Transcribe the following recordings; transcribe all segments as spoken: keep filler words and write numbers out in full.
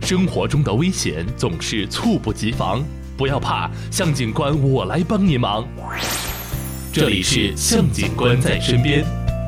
生活中的危险总是猝不及防，不要怕，向警官我来帮你忙。这里是向警官在身边。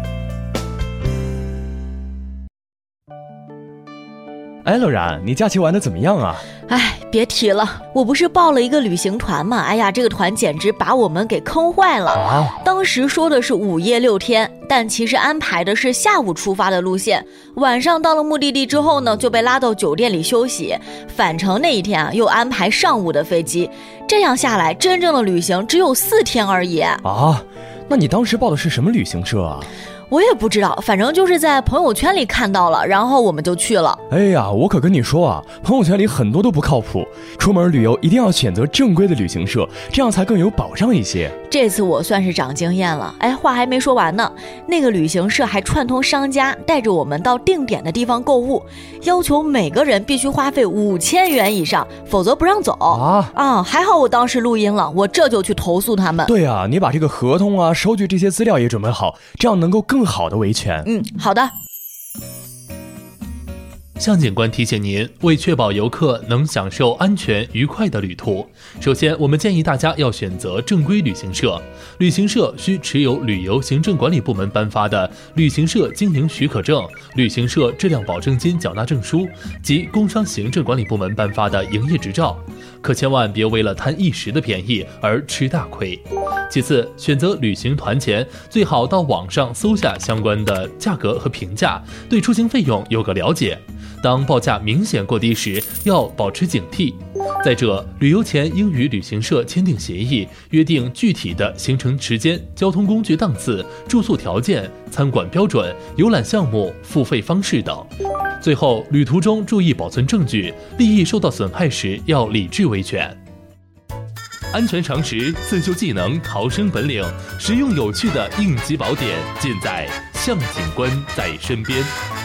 哎，乐然，你假期玩得怎么样啊？ 哎，别提了，我不是报了一个旅行团嘛，哎呀，这个团简直把我们给坑坏了。 啊， 当时说的是五夜六天，但其实安排的是下午出发的路线，晚上到了目的地之后呢，就被拉到酒店里休息。返程那一天啊，又安排上午的飞机，这样下来，真正的旅行只有四天而已。 啊，那你当时报的是什么旅行社啊？ 我也不知道，反正就是在朋友圈里看到了，然后我们就去了。 哎呀，我可跟你说啊，朋友圈里很多都不靠谱，出门旅游一定要选择正规的旅行社，这样才更有保障一些。 这次我算是长经验了。哎，话还没说完呢，那个旅行社还串通商家，带着我们到定点的地方购物，要求每个人必须花费五千元以上，否则不让走。 啊啊，还好我当时录音了，我这就去投诉他们。 对啊，你把这个合同啊、收据这些资料也准备好，这样能够更好的维权。 嗯，好的。 向警官提醒您，为确保游客能享受安全愉快的旅途，首先我们建议大家要选择正规旅行社。旅行社需持有旅游行政管理部门颁发的旅行社经营许可证、旅行社质量保证金缴纳证书及工商行政管理部门颁发的营业执照，可千万别为了贪一时的便宜而吃大亏。其次，选择旅行团前，最好到网上搜下相关的价格和评价，对出行费用有个了解。当报价明显过低时，要保持警惕。再者，旅游前应与旅行社签订协议，约定具体的行程时间、交通工具档次、住宿条件、餐馆标准、游览项目、付费方式等。最后，旅途中注意保存证据，利益受到损害时要理智维权。安全常识、自救技能、逃生本领，实用有趣的应急宝典，尽在向警官在身边。